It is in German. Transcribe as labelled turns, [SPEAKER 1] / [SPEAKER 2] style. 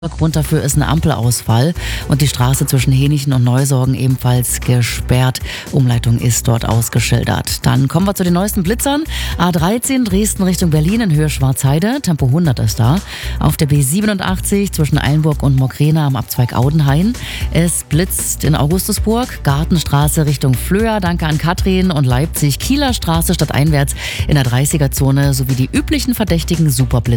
[SPEAKER 1] Grund dafür ist ein Ampelausfall und die Straße zwischen Hänichen und Neusorgen ebenfalls gesperrt. Umleitung ist dort ausgeschildert. Dann kommen wir zu den neuesten Blitzern. A13 Dresden Richtung Berlin in Höhe Schwarzheide. Tempo 100 ist da. Auf der B87 zwischen Eilenburg und Mockrena am Abzweig Audenhain. Es blitzt in Augustusburg. Gartenstraße Richtung Flöa. Danke an Katrin und Leipzig. Kieler Straße stadteinwärts in der 30er-Zone sowie die üblichen verdächtigen Superblitzer.